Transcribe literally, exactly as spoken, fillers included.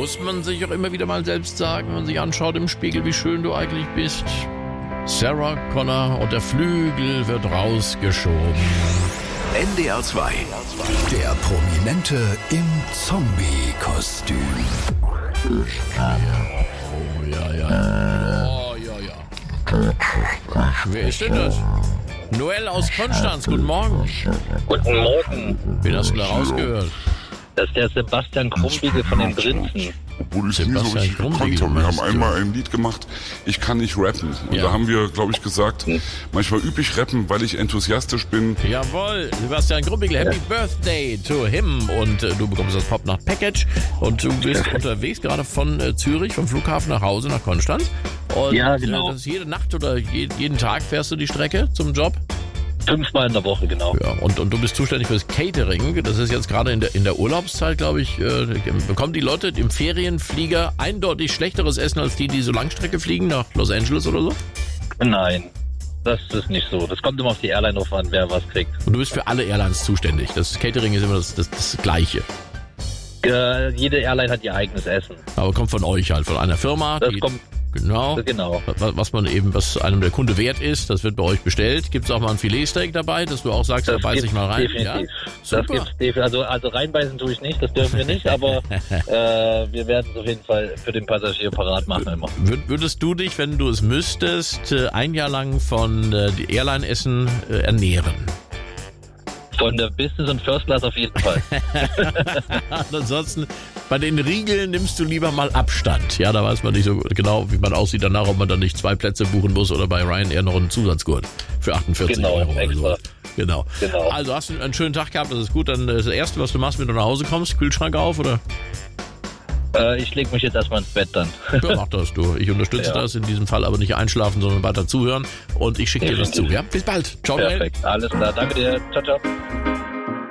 muss man sich auch immer wieder mal selbst sagen, wenn man sich anschaut im Spiegel, wie schön du eigentlich bist. Sarah Connor und der Flügel wird rausgeschoben. N D R zwei, der Prominente im Zombie-Kostüm. Ja. Oh, ja, ja. Oh, ja, ja. Wer ist denn das? Noel aus Konstanz, guten Morgen. Guten Morgen. Wen hast du da rausgehört? Das ist der Sebastian Krumbiegel von den Prinzen. Obwohl ich es nie so Sebastian richtig gekonnt Krumbiegel, habe. Wir haben meinst du? einmal ein Lied gemacht, ich kann nicht rappen. Und Ja. da haben wir, glaube ich, gesagt, manchmal übe ich rappen, weil ich enthusiastisch bin. Jawohl, Sebastian Grumpigel, Happy Birthday to him. Und äh, du bekommst das Pop-Nacht-Package. Und du bist unterwegs gerade von äh, Zürich, vom Flughafen nach Hause, nach Konstanz. Und Ja, genau. äh, das ist jede Nacht oder je, jeden Tag fährst du die Strecke zum Job? Fünfmal in der Woche, genau. Ja, und, und du bist zuständig fürs Catering. Das ist jetzt gerade in der, in der Urlaubszeit, glaube ich, äh, bekommen die Leute im Ferienflieger eindeutig schlechteres Essen als die, die so Langstrecke fliegen, nach Los Angeles oder so? Nein, das ist nicht so. Das kommt immer auf die Airline drauf an, wer was kriegt. Und du bist für alle Airlines zuständig. Das Catering ist immer das, das, das Gleiche. Äh, jede Airline hat ihr eigenes Essen. Aber kommt von euch halt, von einer Firma. Das die, kommt, genau. genau. Was, was man eben, was einem der Kunde wert ist, das wird bei euch bestellt. Gibt es auch mal ein Filetsteak dabei, dass du auch sagst, da beiß ich gibt's mal rein? Definitiv. Ja? Das Super. gibt's definitiv. Also, also reinbeißen tue ich nicht, das dürfen wir nicht, aber äh, wir werden es auf jeden Fall für den Passagier parat machen immer. Wür- Würdest du dich, wenn du es müsstest, äh, ein Jahr lang von äh, die Airline-Essen äh, ernähren? Von der Business und First Class auf jeden Fall. Ansonsten, bei den Riegeln nimmst du lieber mal Abstand. Ja, da weiß man nicht so genau, wie man aussieht danach, ob man dann nicht zwei Plätze buchen muss oder bei Ryanair noch einen Zusatzgurt für achtundvierzig Genau, Euro oder extra. so. Genau. Genau. Also hast du einen schönen Tag gehabt, das ist gut. Dann äh, das Erste, was du machst, wenn du nach Hause kommst, Kühlschrank auf oder? Äh, ich lege mich jetzt erstmal ins Bett dann. Ja, mach das du. Ich unterstütze Ja. das in diesem Fall, aber nicht einschlafen, sondern weiter zuhören. Und ich schicke dir das zu. Ja, bis bald. Ciao, Noel. Perfekt, alles klar. Danke dir. Ciao, ciao.